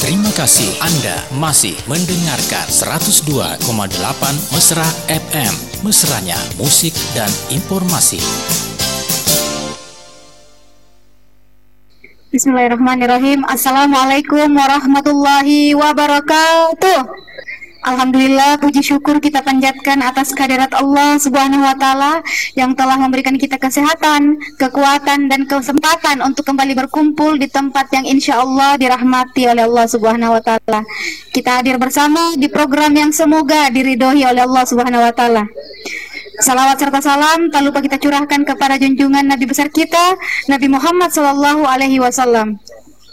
Terima kasih Anda masih mendengarkan 102,8 Mesra FM. Mesranya musik dan informasi. Bismillahirrahmanirrahim. Assalamualaikum warahmatullahi wabarakatuh. Alhamdulillah, puji syukur kita panjatkan atas kehadirat Allah Subhanahu wa Ta'ala yang telah memberikan kita kesehatan, kekuatan, dan kesempatan untuk kembali berkumpul di tempat yang insya Allah dirahmati oleh Allah Subhanahu wa Ta'ala. Kita hadir bersama di program yang semoga diridhoi oleh Allah Subhanahu wa Ta'ala. Salawat serta salam tak lupa kita curahkan kepada junjungan Nabi besar kita, Nabi Muhammad Sallallahu Alaihi Wasallam.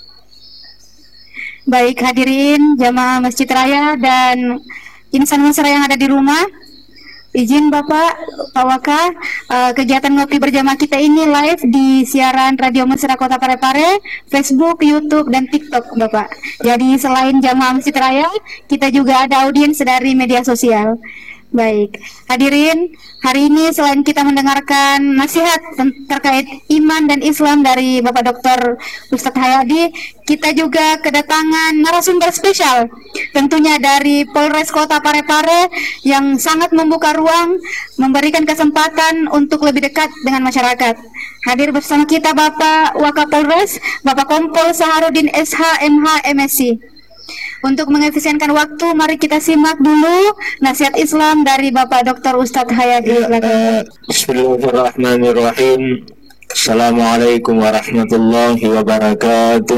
Baik hadirin jamaah Masjid Raya dan insan mesra yang ada di rumah, izin Bapak, Pak Waka, kegiatan ngopi berjamaah kita ini live di siaran Radio Mesra Kota Parepare, Facebook, YouTube, dan TikTok Bapak. Jadi selain jamaah Masjid Raya, kita juga ada audiens dari media sosial. Baik, hadirin, hari ini selain kita mendengarkan nasihat terkait iman dan Islam dari Bapak Dr. Ustadz Hayadi, kita juga kedatangan narasumber spesial, tentunya dari Polres Kota Parepare yang sangat membuka ruang, memberikan kesempatan untuk lebih dekat dengan masyarakat. Hadir bersama kita Bapak Wakapolres, Bapak Kompol Saharudin SH MH MSc. Untuk mengefisienkan waktu, mari kita simak dulu nasihat Islam dari Bapak Dr. Ustadz Hayadi. Bismillahirrahmanirrahim. Assalamualaikum warahmatullahi wabarakatuh.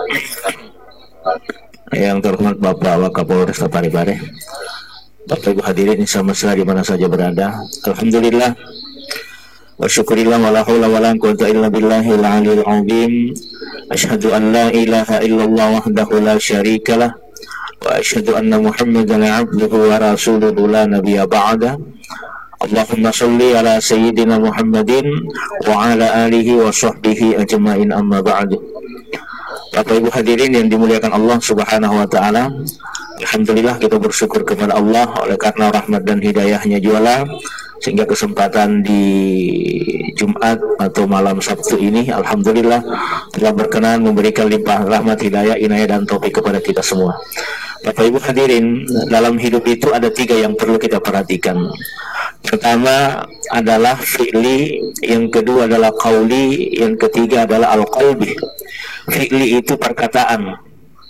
Yang terhormat Bapak Wakapolres Parepare, Bapak Ibu hadirin sama mesra di mana saja berada. Alhamdulillah wa syukurillah wa la haula wa la quwwata illa billahil aliyil azim. Asyhadu an la ilaha illallah wahdahu la syarikalah wa asyhadu anna Muhammadan abduhu wa rasuluhu la nabiyya ba'da. Allahumma shalli ala sayyidina Muhammadin wa ala alihi wa sahbihi ajma'in, amma ba'du. Bapak Ibu hadirin yang dimuliakan Allah Subhanahu wa Ta'ala, alhamdulillah kita bersyukur kepada Allah oleh karena rahmat dan hidayahnya jualah sehingga kesempatan di Jumat atau malam Sabtu ini alhamdulillah telah berkenan memberikan limpah rahmat, hidayah, inayah dan taufik kepada kita semua. Bapak Ibu hadirin, dalam hidup itu ada 3 yang perlu kita perhatikan. Pertama adalah fi'li, yang kedua adalah qauli, yang ketiga adalah al-qalbi. Fi'li itu perkataan,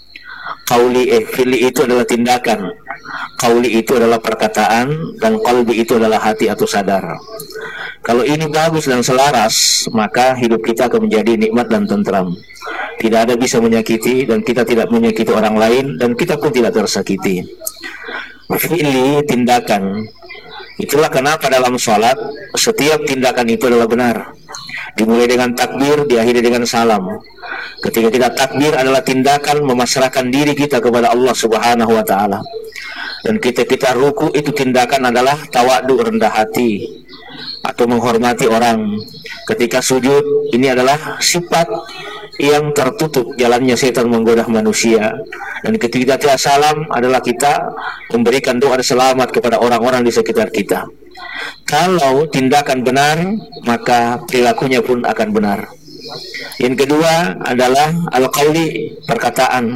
fi'li itu adalah tindakan, qauli itu adalah perkataan, dan qalbi itu adalah hati atau sadar. Kalau ini bagus dan selaras, maka hidup kita akan menjadi nikmat dan tentram. Tidak ada bisa menyakiti, dan kita tidak menyakiti orang lain, dan kita pun tidak tersakiti. Fi'li, tindakan. Itulah kenapa dalam sholat setiap tindakan itu adalah benar. Dimulai dengan takbir, diakhiri dengan salam. Ketika kita takbir adalah tindakan memasrahkan diri kita kepada Allah Subhanahu wa Ta'ala. Dan kita ruku itu tindakan adalah tawadu, rendah hati atau menghormati orang. Ketika sujud, ini adalah sifat yang tertutup jalannya setan menggoda manusia. Dan ketika kita salam adalah kita memberikan doa selamat kepada orang-orang di sekitar kita. Kalau tindakan benar, maka perilakunya pun akan benar. Yang kedua adalah al-qauli, perkataan.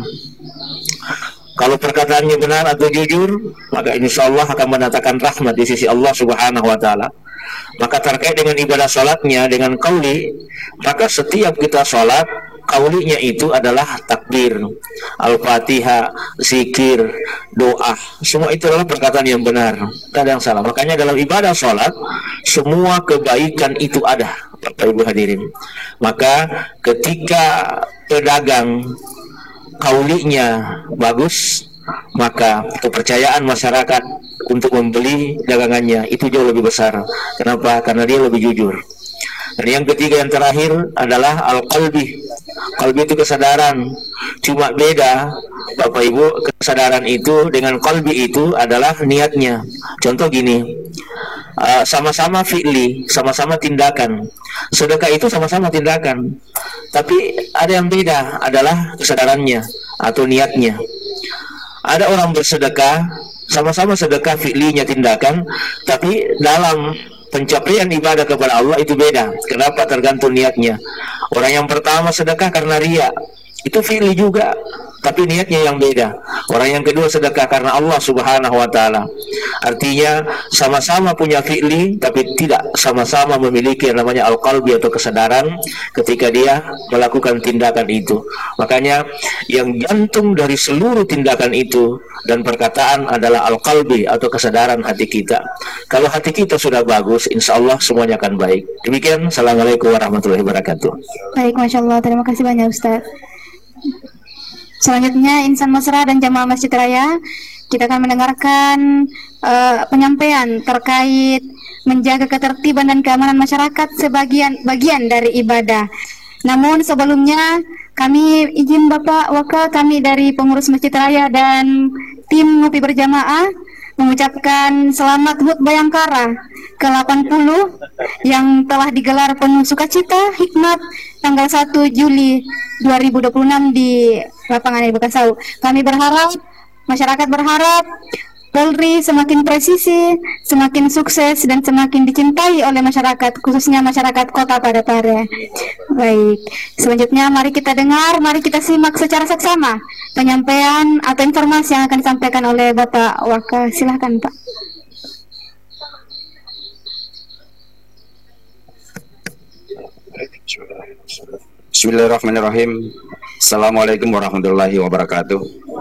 Kalau perkataannya benar atau jujur, maka insya Allah akan mendatangkan rahmat di sisi Allah Subhanahu wa Ta'ala. Maka terkait dengan ibadah sholatnya dengan qauli, maka setiap kita sholat, qaulinya itu adalah takbir, al-fatihah, zikir, doa, semua itu adalah perkataan yang benar, tidak ada yang salah. Makanya dalam ibadah sholat semua kebaikan itu ada, Bapak Ibu hadirin. Maka ketika pedagang qaulinya bagus, maka kepercayaan masyarakat untuk membeli dagangannya itu jauh lebih besar. Kenapa? Karena dia lebih jujur. Dan yang ketiga, yang terakhir adalah al-qalbi. Qalbi itu kesadaran. Cuma beda, Bapak Ibu, kesadaran itu dengan qalbi itu adalah niatnya. Contoh gini, sama-sama fi'li, sama-sama tindakan. Sedekah itu sama-sama tindakan, tapi ada yang beda adalah kesadarannya atau niatnya. Ada orang bersedekah, sama-sama sedekah fi'linya tindakan, tapi dalam pencapaian ibadah kepada Allah itu beda. Kenapa? Tergantung niatnya. Orang yang pertama sedekah karena riya, itu fi'li juga, tapi niatnya yang beda. Orang yang kedua sedekah karena Allah Subhanahu wa taala. Artinya sama-sama punya fi'li tapi tidak sama-sama memiliki yang namanya al-qalbi atau kesadaran ketika dia melakukan tindakan itu. Makanya yang jantung dari seluruh tindakan itu dan perkataan adalah al-qalbi atau kesadaran hati kita. Kalau hati kita sudah bagus, insya Allah semuanya akan baik. Demikian, Assalamualaikum warahmatullahi wabarakatuh. Baik, Masya Allah. Terima kasih banyak, Ustaz. Selanjutnya, insan mesra dan jamaah Masjid Raya, kita akan mendengarkan penyampaian terkait menjaga ketertiban dan keamanan masyarakat bagian dari ibadah. Namun sebelumnya, kami izin Bapak Waka, kami dari pengurus Masjid Raya dan tim Ngopi Berjamaah mengucapkan selamat HUT Bayangkara ke-80 yang telah digelar penuh sukacita hikmat tanggal 1 Juli 2026 di lapangan Bekasau. Kami berharap, masyarakat berharap Polri semakin presisi, semakin sukses, dan semakin dicintai oleh masyarakat, khususnya masyarakat Kota Parepare. Baik, selanjutnya mari kita dengar, mari kita simak secara seksama penyampaian atau informasi yang akan disampaikan oleh Bapak Waka. Silahkan, Pak. Bismillahirrahmanirrahim. Assalamualaikum warahmatullahi wabarakatuh.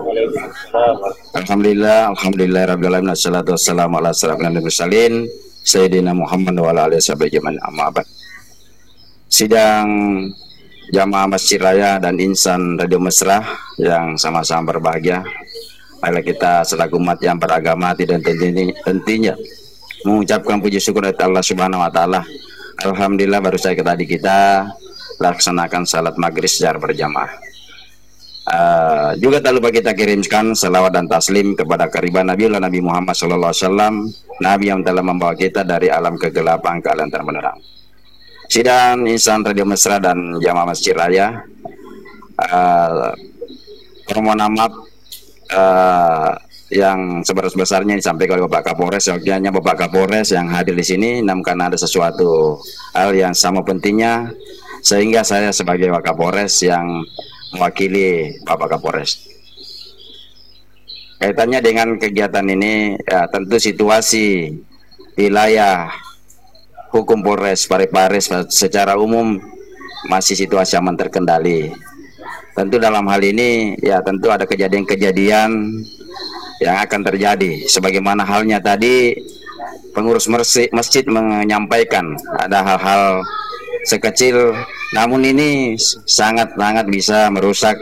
Alhamdulillahirrabbilalamin. Assalatu wassalamu ala asyrafil mursalin Sayyidina Muhammad wa ala alihi wasallam. Amma ba'd. Sidang jamaah Masjid Raya dan insan Radio Mesra yang sama-sama berbahagia, marilah kita selaku umat yang beragama dan tentunya mengucapkan puji syukur kepada Allah Subhanahu wa taala. Alhamdulillah baru saja tadi kita laksanakan salat maghrib secara berjamaah. Juga tak lupa kita kirimkan salawat dan taslim kepada kariban Nabi Muhammad SAW, Nabi yang telah membawa kita dari alam kegelapan ke alam terang. Sidang insan Radio Mesra dan jamaah Masjid Raya, permohonan maaf yang sebesar-besarnya disampaikan oleh Bapak Kapolres. Seyogianya Bapak Kapolres yang hadir di sini, namun karena ada sesuatu hal yang sama pentingnya, sehingga saya sebagai Wakapolres yang mewakili Bapak Kapolres. Kaitannya dengan kegiatan ini, ya, tentu situasi wilayah hukum Polres Parepare secara umum masih situasi aman terkendali. Tentu dalam hal ini, ya tentu ada kejadian-kejadian yang akan terjadi. Sebagaimana halnya tadi pengurus masjid menyampaikan ada hal-hal sekecil, namun ini sangat-sangat bisa merusak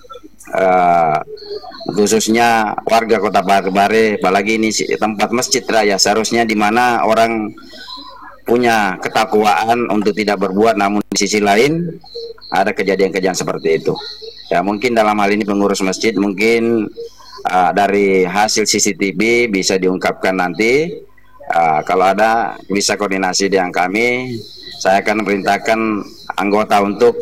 khususnya warga Kota Parepare, apalagi ini tempat masjid raya seharusnya di mana orang punya ketakwaan untuk tidak berbuat, namun di sisi lain ada kejadian-kejadian seperti itu. Ya mungkin dalam hal ini pengurus masjid mungkin dari hasil CCTV bisa diungkapkan nanti. Kalau ada bisa koordinasi dengan kami, saya akan perintahkan anggota untuk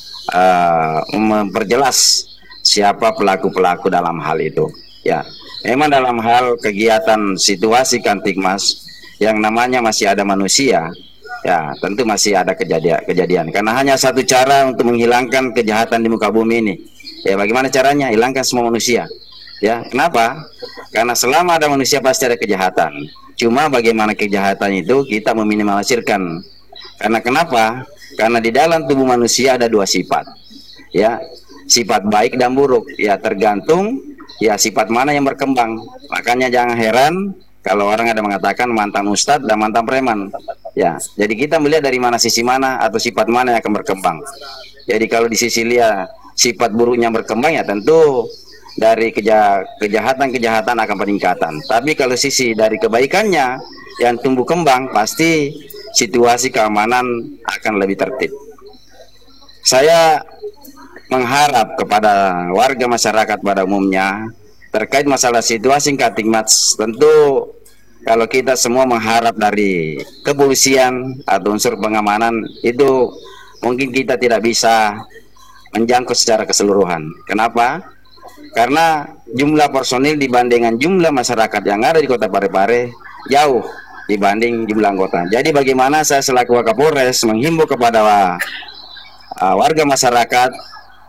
memperjelas siapa pelaku-pelaku dalam hal itu. Ya, memang dalam hal kegiatan situasi Kantikmas yang namanya masih ada manusia, ya tentu masih ada kejadian. Karena hanya satu cara untuk menghilangkan kejahatan di muka bumi ini. Ya, bagaimana caranya? Hilangkan semua manusia. Ya, kenapa? Karena selama ada manusia pasti ada kejahatan. Cuma bagaimana kejahatan itu kita meminimalisirkan. Karena kenapa? Karena di dalam tubuh manusia ada dua sifat. Ya, sifat baik dan buruk. Ya, tergantung ya sifat mana yang berkembang. Makanya jangan heran kalau orang ada mengatakan mantan ustadz dan mantan preman. Ya, jadi kita melihat dari mana sisi mana atau sifat mana yang akan berkembang. Jadi kalau di sisi lihat sifat buruknya berkembang, ya tentu dari kejahatan-kejahatan akan peningkatan. Tapi kalau sisi dari kebaikannya yang tumbuh kembang, pasti situasi keamanan akan lebih tertib. Saya mengharap kepada warga masyarakat pada umumnya terkait masalah situasi Kantikmas, tentu kalau kita semua mengharap dari kepolisian atau unsur pengamanan itu mungkin kita tidak bisa menjangkau secara keseluruhan. Kenapa? Karena jumlah personil dibandingkan jumlah masyarakat yang ada di Kota Parepare jauh dibanding jumlah anggota. Jadi bagaimana saya selaku Wakapolres menghimbau kepada warga masyarakat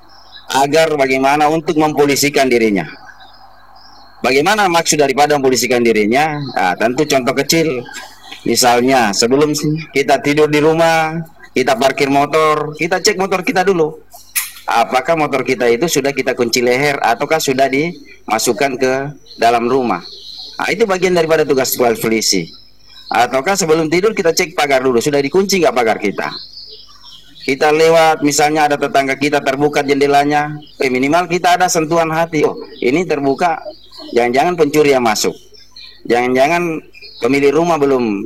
agar bagaimana untuk mempolisikan dirinya. Bagaimana maksud daripada mempolisikan dirinya? Nah, tentu contoh kecil, misalnya sebelum kita tidur di rumah, kita parkir motor, kita cek motor kita dulu. Apakah motor kita itu sudah kita kunci leher ataukah sudah dimasukkan ke dalam rumah? Nah, itu bagian daripada tugas polisi. Ataukah sebelum tidur kita cek pagar dulu, sudah dikunci nggak pagar kita? Kita lewat, misalnya ada tetangga kita terbuka jendelanya, minimal kita ada sentuhan hati, oh ini terbuka, jangan-jangan pencuri yang masuk, jangan-jangan pemilik rumah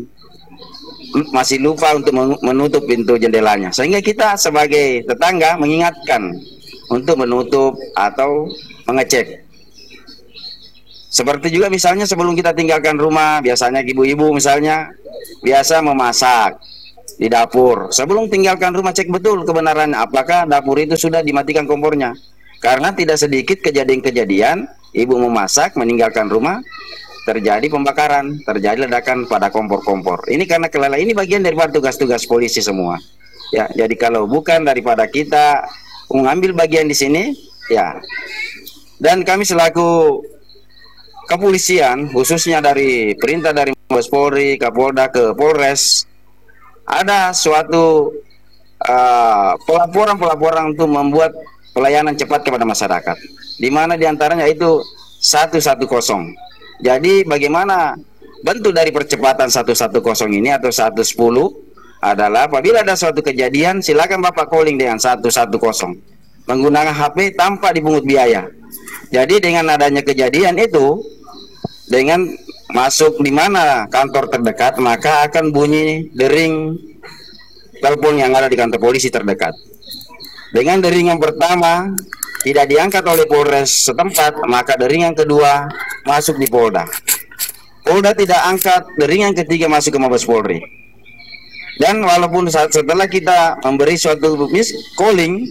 masih lupa untuk menutup pintu jendelanya, sehingga kita sebagai tetangga mengingatkan untuk menutup atau mengecek. Seperti juga misalnya sebelum kita tinggalkan rumah, biasanya ibu-ibu misalnya biasa memasak di dapur. Sebelum tinggalkan rumah, cek betul kebenarannya, apakah dapur itu sudah dimatikan kompornya. Karena tidak sedikit kejadian-kejadian ibu memasak, meninggalkan rumah, terjadi pembakaran, terjadi ledakan pada kompor-kompor. Ini karena kelalaian. Ini bagian daripada tugas-tugas polisi semua. Ya, jadi kalau bukan daripada kita mengambil bagian di sini, ya. Dan kami selaku kepolisian, khususnya dari perintah dari Mabes Polri, Kapolda ke Polres, ada suatu pelaporan untuk membuat pelayanan cepat kepada masyarakat, di mana diantaranya itu 110. Jadi bagaimana bentuk dari percepatan 110 ini atau 110 adalah apabila ada suatu kejadian, silakan Bapak calling dengan 110 menggunakan HP tanpa dipungut biaya. Jadi dengan adanya kejadian itu, dengan masuk di mana kantor terdekat, maka akan bunyi dering telepon yang ada di kantor polisi terdekat. Dengan dering yang pertama tidak diangkat oleh Polres setempat, maka dering yang kedua masuk di Polda. Polda tidak angkat, dering yang ketiga masuk ke Mabes Polri. Dan walaupun setelah kita memberi suatu calling,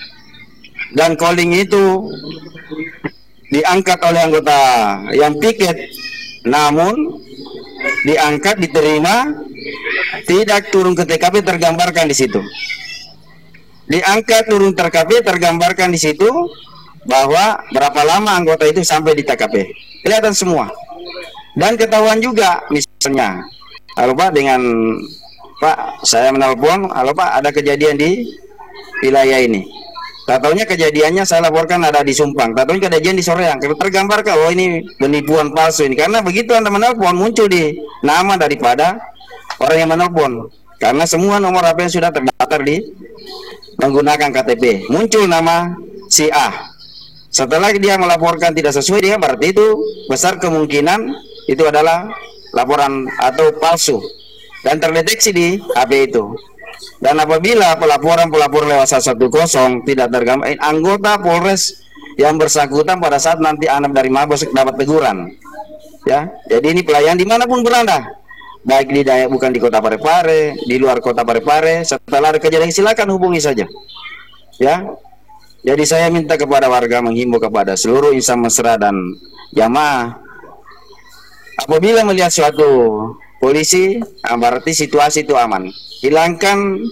dan calling itu diangkat oleh anggota yang piket, namun diangkat, diterima, tidak turun ke TKP, tergambarkan di situ. Diangkat, turun TKP, tergambarkan di situ bahwa berapa lama anggota itu sampai di TKP, kelihatan semua. Dan ketahuan juga, misalnya, halo Pak, dengan Pak saya menelpon, halo Pak, ada kejadian di wilayah ini. Tatonya kejadiannya saya laporkan ada di Sumpang, tatonya kejadian di Soreang, tergambarkan, oh ini penipuan palsu ini. Karena begitu Anda menelpon, muncul di nama daripada orang yang menelpon, karena semua nomor HP yang sudah terdaftar di menggunakan KTP, muncul nama si A. Setelah dia melaporkan tidak sesuai, dia berarti itu besar kemungkinan itu adalah laporan atau palsu dan terdeteksi di HP itu. Dan apabila pelaporan lewat 110 tidak tergambar, anggota Polres yang bersangkutan pada saat nanti anak dari Mabes dapat teguran. Ya, jadi ini pelayan dimanapun berada, baik di daerah, bukan di kota Parepare, di luar kota Parepare. Setelah ada kejadian silakan hubungi saja. Ya, jadi saya minta kepada warga, menghimbau kepada seluruh insan mesra dan jamaah, apabila melihat suatu polisi, berarti situasi itu aman. Hilangkan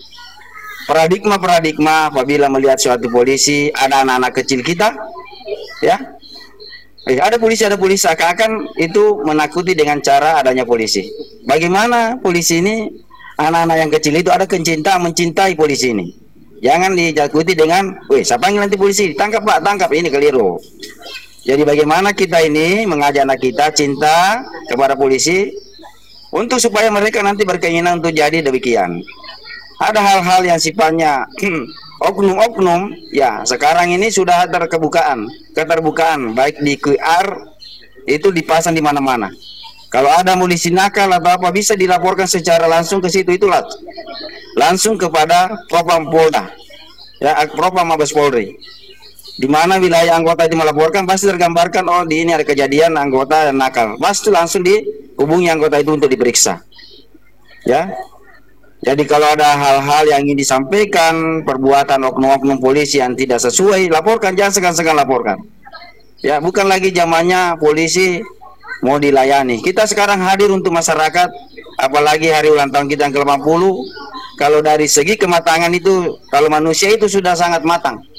paradigma apabila melihat suatu polisi, ada anak-anak kecil kita, ya, ada polisi, seakan-akan itu menakuti dengan cara adanya polisi. Bagaimana polisi ini, anak-anak yang kecil itu ada mencintai polisi ini. Jangan dijakuti dengan, weh, saya panggil nanti polisi, tangkap Pak, tangkap, ini keliru. Jadi bagaimana kita ini mengajak anak kita cinta kepada polisi, untuk supaya mereka nanti berkeinginan untuk jadi demikian. Ada hal-hal yang sifatnya oknum-oknum, ya sekarang ini sudah ada keterbukaan, baik di QR itu dipasang di mana-mana. Kalau ada polisi nakal atau apa, bisa dilaporkan secara langsung ke situ, itulah langsung kepada Propam Polda, ya, Propam Mabes Polri. Di mana wilayah anggota itu melaporkan, pasti tergambarkan, oh di ini ada kejadian anggota yang nakal, pasti langsung dihubungi anggota itu untuk diperiksa. Ya, jadi kalau ada hal-hal yang ingin disampaikan, perbuatan oknum-oknum polisi yang tidak sesuai, laporkan, jangan segan-segan laporkan. Ya, bukan lagi zamannya polisi mau dilayani. Kita sekarang hadir untuk masyarakat, apalagi hari ulang tahun kita yang ke-80. Kalau dari segi kematangan itu, kalau manusia itu sudah sangat matang.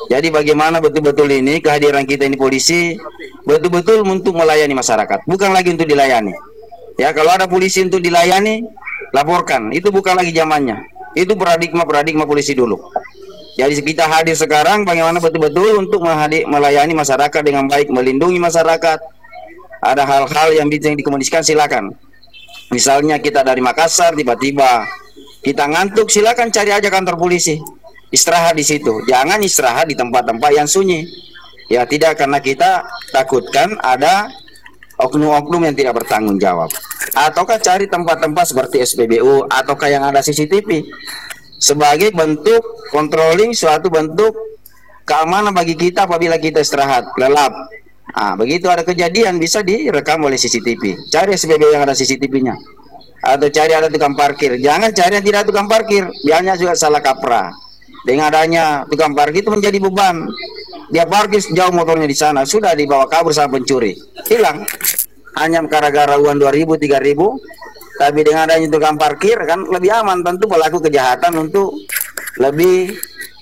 Jadi bagaimana betul-betul ini kehadiran kita ini polisi betul-betul untuk melayani masyarakat, bukan lagi untuk dilayani. Ya, kalau ada polisi untuk dilayani, laporkan. Itu bukan lagi zamannya. Itu paradigma polisi dulu. Jadi kita hadir sekarang bagaimana betul-betul untuk melayani masyarakat dengan baik, melindungi masyarakat. Ada hal-hal yang bisa dikomunikasikan, silakan. Misalnya kita dari Makassar, tiba-tiba kita ngantuk, silakan cari aja kantor polisi. Istirahat di situ. Jangan istirahat di tempat-tempat yang sunyi. Ya tidak, karena kita takutkan ada oknum-oknum yang tidak bertanggung jawab. Ataukah cari tempat-tempat seperti SPBU ataukah yang ada CCTV sebagai bentuk controlling, suatu bentuk keamanan bagi kita apabila kita istirahat, lelap. Nah, begitu ada kejadian bisa direkam oleh CCTV. Cari SPBU yang ada CCTV-nya. Atau cari ada tukang parkir. Jangan cari yang tidak tukang parkir. Biasanya juga salah kaprah. Dengan adanya tukang parkir itu menjadi beban. Dia parkir jauh motornya di sana, sudah dibawa kabur sama pencuri, hilang. Hanya gara-gara uang 2.000, 3.000. Tapi dengan adanya tukang parkir kan lebih aman. Tentu pelaku kejahatan untuk lebih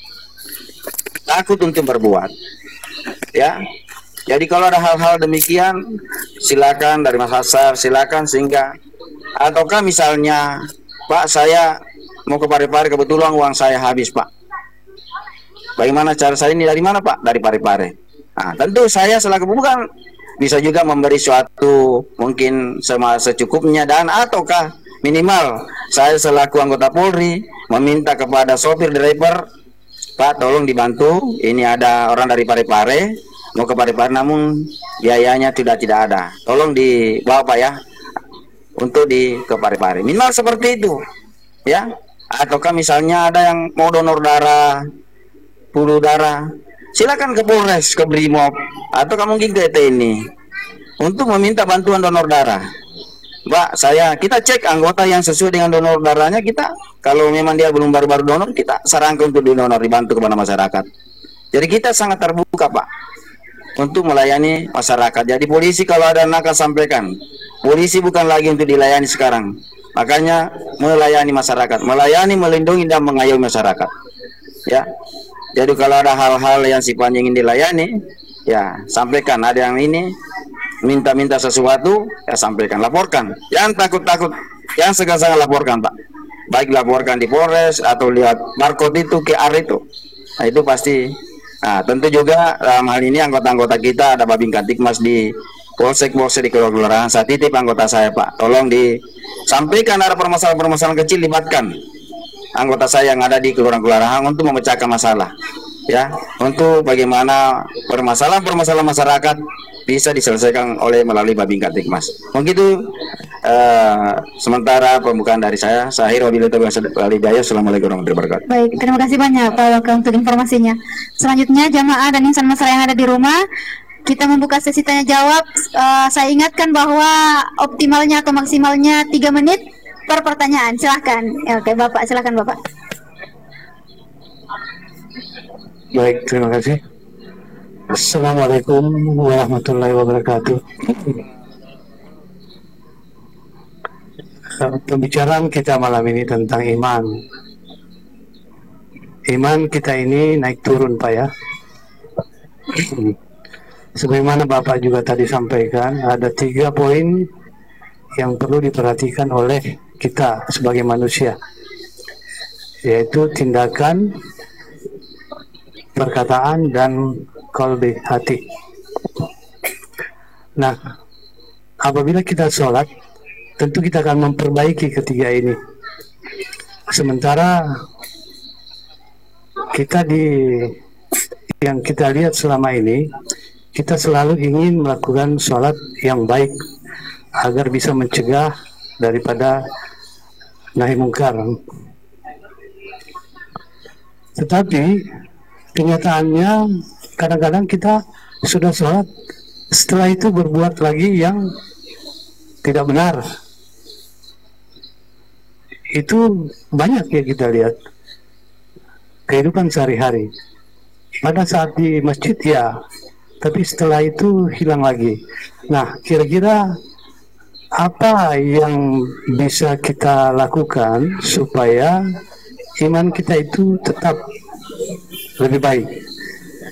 takut untuk berbuat. Ya. Jadi kalau ada hal-hal demikian, silakan dari Makassar, silakan sehingga. Ataukah misalnya, Pak, saya mau ke Parepare, kebetulan uang saya habis, Pak. Bagaimana cara saya ini, dari mana, Pak? Dari Parepare. Nah, tentu saya selaku bukan bisa juga memberi suatu mungkin secukupnya, dan ataukah minimal saya selaku anggota Polri meminta kepada sopir driver, Pak, tolong dibantu, ini ada orang dari Parepare mau ke Parepare namun biayanya tidak ada, tolong dibawa, Pak, ya, untuk ke Parepare. Minimal seperti itu, ya. Ataukah misalnya ada yang mau donor darah, puluh darah, silakan ke Polres, ke Brimob, atau mungkin ke TNI untuk meminta bantuan donor darah. Mbak, kita cek anggota yang sesuai dengan donor darahnya, kita kalau memang dia belum baru-baru donor, kita sarankan untuk donor, dibantu kepada masyarakat. Jadi kita sangat terbuka, Pak, untuk melayani masyarakat. Jadi polisi kalau ada nakal sampaikan. Polisi bukan lagi untuk dilayani sekarang. Makanya melayani masyarakat, melayani, melindungi dan mengayomi masyarakat. Ya. Jadi kalau ada hal-hal yang sifatnya ingin dilayani, ya sampaikan. Ada yang ini minta sesuatu, ya sampaikan, laporkan. Jangan takut-takut, yang segan-segan laporkan, Pak. Baik laporkan di Polres atau lihat barcode itu, QR itu. Nah, itu pasti. Nah, tentu juga dalam hal ini anggota-anggota kita ada Babin Kantikmas di Polsek di Kelurahan. Saya titip anggota saya, Pak. Tolong disampaikan ada permasalahan-permasalahan kecil, libatkan anggota saya yang ada di kelurahan-kelurahan untuk memecahkan masalah, ya, untuk bagaimana permasalahan masyarakat bisa diselesaikan melalui Babin Kantikmas. Mungkin itu sementara pembukaan dari saya. Wabillahi taufiq wal hidayah. Assalamualaikum warahmatullahi wabarakatuh. Baik, terima kasih banyak Pak Waka untuk informasinya. Selanjutnya jamaah dan insan masyarakat yang ada di rumah, kita membuka sesi tanya jawab. Saya ingatkan bahwa optimalnya atau maksimalnya 3 menit per pertanyaan. Silahkan. Ya, oke, Bapak, silahkan Bapak. Baik, terima kasih. Assalamualaikum warahmatullahi wabarakatuh. Pembicaraan kita malam ini tentang iman. Iman kita ini naik turun, Pak, ya. Sebagaimana Bapak juga tadi sampaikan, ada 3 poin yang perlu diperhatikan oleh kita sebagai manusia, yaitu tindakan, perkataan, dan qalbi, hati. Nah, apabila kita sholat, tentu kita akan memperbaiki ketiga ini. Sementara yang kita lihat selama ini, kita selalu ingin melakukan sholat yang baik agar bisa mencegah daripada nahi mungkar. Tetapi kenyataannya kadang-kadang kita sudah sholat, setelah itu berbuat lagi yang tidak benar. Itu banyak ya kita lihat kehidupan sehari-hari. Pada saat di masjid ya, tapi setelah itu hilang lagi. Nah, kira-kira apa yang bisa kita lakukan supaya iman kita itu tetap lebih baik?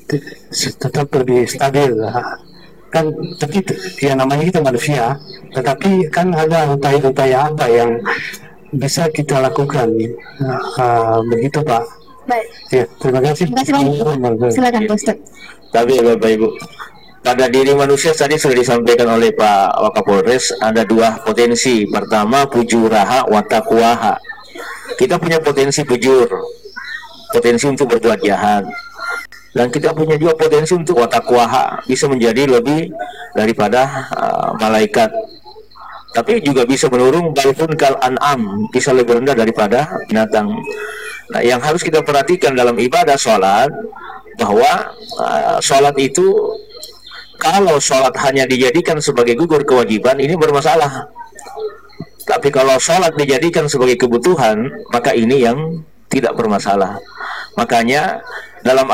tetap lebih stabil kan. Tapi ya namanya kita manusia, tetapi kan ada upaya-upaya apa yang bisa kita lakukan. Begitu Pak. Baik. Ya, terima kasih. Terima kasih banyak. Silakan Pak Ustaz. Tapi Bapak Ibu, pada diri manusia tadi sudah disampaikan oleh Pak Wakapolres, ada dua potensi. Pertama, pujuraha wa taqwaha. Kita punya potensi pujur, potensi untuk berbuat jahat, dan kita punya juga potensi untuk wa taqwaha, bisa menjadi lebih daripada malaikat. Tapi juga bisa menurun, balpun kal an'am, bisa lebih rendah daripada binatang. Nah, yang harus kita perhatikan dalam ibadah sholat, bahwa sholat itu, kalau sholat hanya dijadikan sebagai gugur kewajiban, ini bermasalah. Tapi kalau sholat dijadikan sebagai kebutuhan, maka ini yang tidak bermasalah. Makanya dalam